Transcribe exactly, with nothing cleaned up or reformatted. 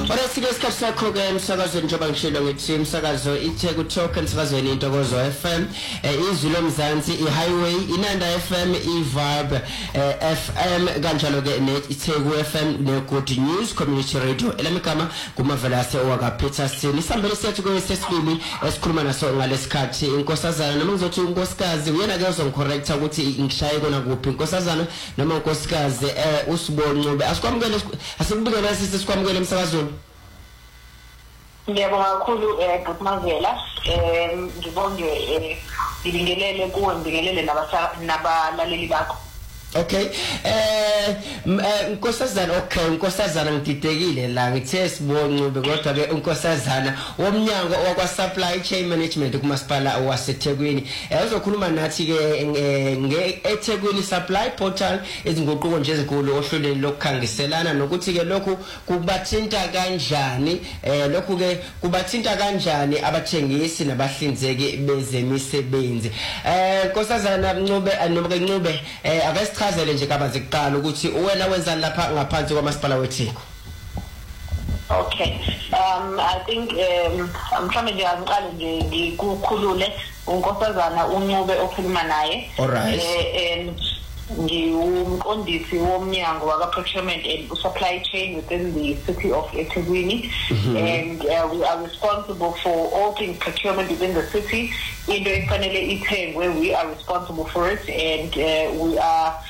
Ora sike isikhathi sakho ke emsakazweni njengoba ngishilo ngithi umsakazo iTheku Talk emsakazweni Intokozo F M, izwi lomzansi iHighway, iNanda F M, iVibe F M kanjalo ke neTheku F M neGood News Community Radio. Elamigama kumavelase owaka Peterson. Isambele sethu kwesesibili esikhuluma naso ngalesikhathi inkosazana noma ngizothi unkosikazi uyena ke uzongicorrecta ukuthi ngishaye kona kuphi inkosazana noma unkosikazi eh uSibonile Ncube. Asikwamukele asikubikela sisi sikwamukele emsakazweni. Ngiyabonga kakhulu eh Butmazela eh ngibonge eh ngibingelele kuwe ngibingelele nabalaleli bakho. Okay, eh unkosazana okay unkosazana ngididekile la ngithe Sibonile Ncube kodwa ke unkosazana womnyango wakwa supply chain management kumasipala waseThekwini. Eh uzokhuluma nathi ke nge eThekwini supply portal izinguquko nje ezinkulu ohlelweni lokukhangiselana nokuthi ke lokhu kubathinta kanjani eh lokhu ke kubathinta kanjani abathengisi nabahlinzeki bezemisebenzi. Eh unkosazana Ncube noma ke Ncube eh ake chazele nje kabanzi kuqala ukuthi wena wenza lapha ngaphansi kwamasipala weTheku. Okay, um I think um mhlawumbe nje angiqale nje ngikukhulule unkosazana uNcube okhuluma naye. Eh ngiyumqondisi womnyango waka procurement and supply chain within the city of eThekwini, and uh, we are responsible for all things procurement within the city. Into efanele ithengwe, we are responsible for it, and uh, we are